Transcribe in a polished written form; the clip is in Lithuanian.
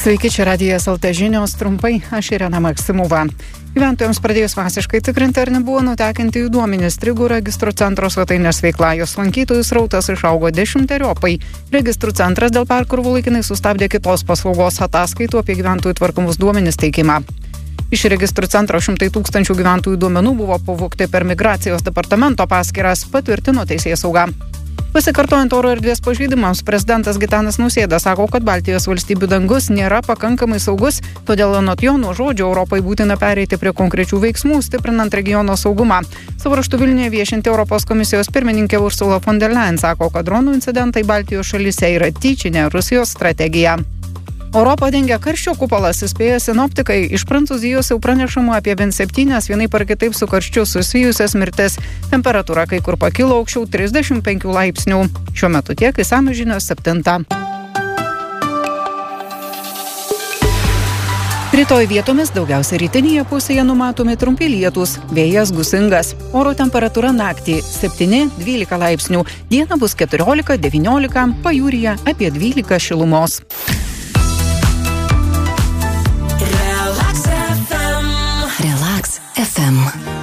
Sveiki, čia Radijas LT žinios, trumpai, aš Irena Maksimova. Gyventojams pradėjus masiškai tikrinti, ar nebuvo nutekinti jų duomenys, strigų registrų centro svetainės veikla, jos lankytojų srautas išaugo 10-eriopai. Registrų centras dėl perkrovų laikinai sustabdė kitos paslaugos ataskaitų apie gyventojų tvarkomus duomenys teikimą. Iš registrų centro 100 000 gyventojų duomenų buvo pavogti per migracijos departamento paskyras, patvirtino Teisėsauga. Pasikartojant oro erdvės pažeidimams, prezidentas Gitanas Nausėda sako, kad Baltijos valstybių dangus nėra pakankamai saugus, todėl anot jo nuo žodžio Europai būtina pereiti prie konkrečių veiksmų, stiprinant regiono saugumą. Savo raštu Vilniuje viešinti Europos komisijos pirmininkė Ursula von der Leyen sako, kad dronų incidentai Baltijos šalyse yra tyčinė Rusijos strategija. Europą dengia karščio kupolas, įspėja sinoptikai. Iš Prancūzijos jau pranešama apie bent 7 vienaip ar kitaip su karščiu susijusias mirtis. Temperatūra kai kur pakilo aukščiau 35 laipsnių. Šiuo metu tiek, išsamios žinios 7. Rytoj vietomis daugiausia rytinėje pusėje numatomi trumpi lietūs, vėjas gūsingas. Oro temperatūra naktį 7-12 laipsnių, dieną bus 14-19, pajūryje apie 12 šilumos. Relax FM.